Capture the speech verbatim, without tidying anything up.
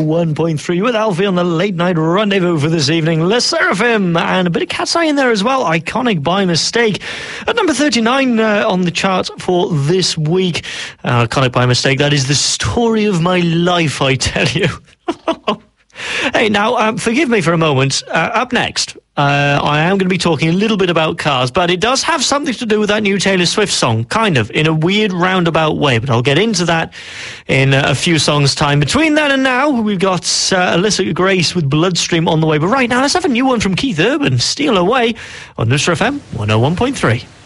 one point three with Alfie on the late night rendezvous for this evening. Les Seraphim and a bit of Cat's Eye in there as well. Iconic by Mistake. At number thirty-nine uh, on the chart for this week. Uh, Iconic by Mistake. That is the story of my life, I tell you. Hey, now, um, forgive me for a moment. Uh, up next, uh, I am going to be talking a little bit about cars, but it does have something to do with that new Taylor Swift song, kind of, in a weird roundabout way, but I'll get into that in uh, a few songs' time. Between then and now, we've got uh, Alyssa Grace with Bloodstream on the way, but right now, let's have a new one from Keith Urban, Steal Away, on Nusra F M one oh one point three.